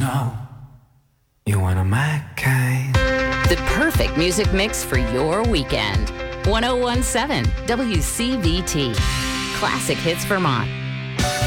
know you're one of my kind. The perfect music mix for your weekend. 1017 WCVT. Classic Hits Vermont.